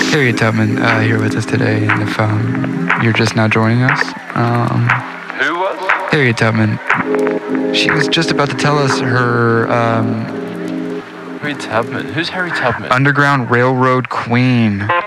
Harriet Tubman here with us today, and if you're just now joining us, Who was? Harriet Tubman. She was just about to tell us her Harry Tubman. Who's Harry Tubman? Underground Railroad queen.